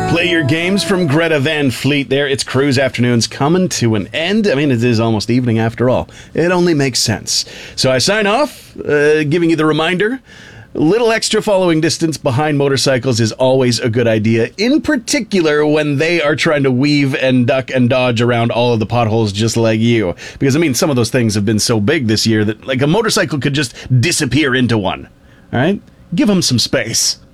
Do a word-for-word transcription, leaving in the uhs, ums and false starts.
Play your games from Greta Van Fleet there. It's Cruise Afternoons coming to an end. I mean, it is almost evening after all. It only makes sense. So I sign off, uh, giving you the reminder. A little extra following distance behind motorcycles is always a good idea, in particular when they are trying to weave and duck and dodge around all of the potholes just like you. Because, I mean, some of those things have been so big this year that, like, a motorcycle could just disappear into one. All right? Give them some space.